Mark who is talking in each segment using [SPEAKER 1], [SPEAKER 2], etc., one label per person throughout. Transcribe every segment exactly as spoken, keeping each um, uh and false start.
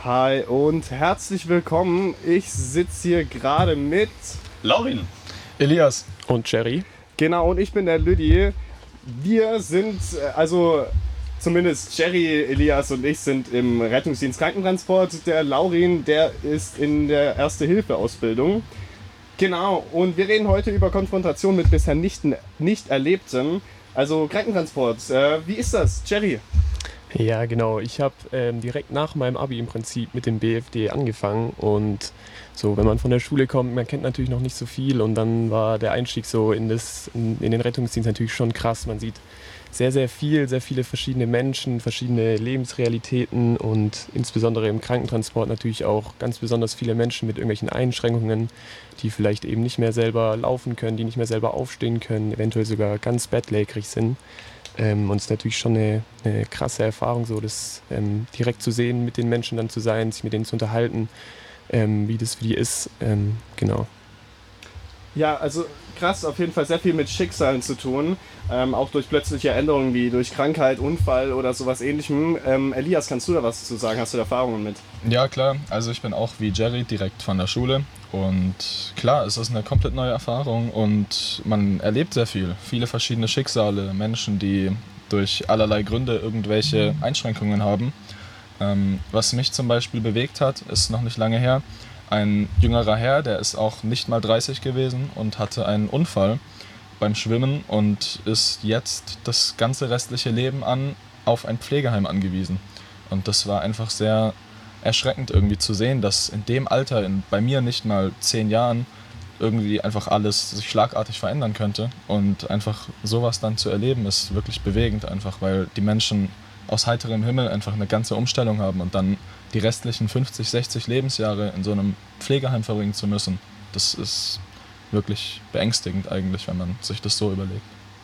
[SPEAKER 1] Hi und herzlich willkommen. Ich sitze hier gerade mit
[SPEAKER 2] Laurin,
[SPEAKER 3] Elias
[SPEAKER 4] und Jerry.
[SPEAKER 1] Genau, und ich bin der Lüdi. Wir sind, also zumindest Jerry, Elias und ich sind im Rettungsdienst Krankentransport. Der Laurin, der ist in der Erste-Hilfe-Ausbildung. Genau, und wir reden heute über Konfrontation mit bisher nicht, nicht Erlebtem. Also Krankentransport. Äh, wie ist das, Jerry?
[SPEAKER 4] Ja, genau. Ich habe ähm, direkt nach meinem Abi im Prinzip mit dem B F D angefangen und so, wenn man von der Schule kommt, man kennt natürlich noch nicht so viel und dann war der Einstieg so in, das, in, in den Rettungsdienst natürlich schon krass. Man sieht sehr, sehr viel, sehr viele verschiedene Menschen, verschiedene Lebensrealitäten und insbesondere im Krankentransport natürlich auch ganz besonders viele Menschen mit irgendwelchen Einschränkungen, die vielleicht eben nicht mehr selber laufen können, die nicht mehr selber aufstehen können, eventuell sogar ganz bettlägerig sind. Ähm, und es ist natürlich schon eine, eine krasse Erfahrung, so das ähm, direkt zu sehen, mit den Menschen dann zu sein, sich mit denen zu unterhalten, ähm, wie das für die ist. Ähm, genau.
[SPEAKER 1] Ja, also krass, auf jeden Fall sehr viel mit Schicksalen zu tun, ähm, auch durch plötzliche Änderungen wie durch Krankheit, Unfall oder sowas ähnlichem. Ähm, Elias, kannst du da was zu sagen? Hast du da Erfahrungen mit?
[SPEAKER 3] Ja, klar. Also ich bin auch wie Jerry direkt von der Schule und klar, es ist eine komplett neue Erfahrung und man erlebt sehr viel. Viele verschiedene Schicksale, Menschen, die durch allerlei Gründe irgendwelche Einschränkungen haben. Ähm, was mich zum Beispiel bewegt hat, ist noch nicht lange her, ein jüngerer Herr, der ist auch nicht mal dreißig gewesen und hatte einen Unfall beim Schwimmen und ist jetzt das ganze restliche Leben an auf ein Pflegeheim angewiesen. Und das war einfach sehr erschreckend irgendwie zu sehen, dass in dem Alter, in, bei mir nicht mal zehn Jahren, irgendwie einfach alles sich schlagartig verändern könnte. Und einfach sowas dann zu erleben, ist wirklich bewegend einfach, weil die Menschen aus heiterem Himmel einfach eine ganze Umstellung haben und dann die restlichen fünfzig, sechzig Lebensjahre in so einem Pflegeheim verbringen zu müssen. Das ist wirklich beängstigend eigentlich, wenn man sich das so überlegt.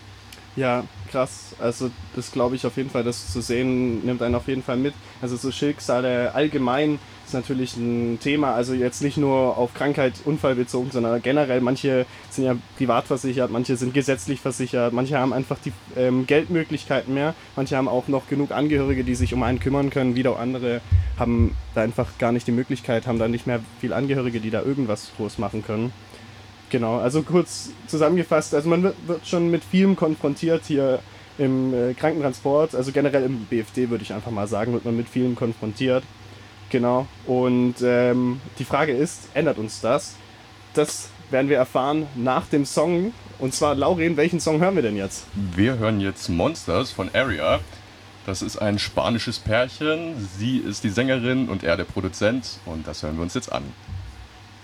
[SPEAKER 1] Ja, krass. Also das glaube ich auf jeden Fall, das zu sehen, nimmt einen auf jeden Fall mit. Also so Schicksale allgemein ist natürlich ein Thema, also jetzt nicht nur auf Krankheit, Unfall bezogen, sondern generell, manche sind ja privat versichert, manche sind gesetzlich versichert, manche haben einfach die ähm, Geldmöglichkeiten mehr, manche haben auch noch genug Angehörige, die sich um einen kümmern können, wieder andere haben da einfach gar nicht die Möglichkeit, haben da nicht mehr viel Angehörige, die da irgendwas groß machen können. Genau, also kurz zusammengefasst, also man wird, wird schon mit vielem konfrontiert hier im äh, Krankentransport, also generell im B F D würde ich einfach mal sagen, wird man mit vielem konfrontiert. Genau, und ähm, die Frage ist, ändert uns das? Das werden wir erfahren nach dem Song. Und zwar, Laurin, welchen Song hören wir denn jetzt?
[SPEAKER 2] wir hören jetzt Monsters von Area. Das ist ein spanisches Pärchen. Sie ist die Sängerin und er der Produzent. Und das hören wir uns jetzt an.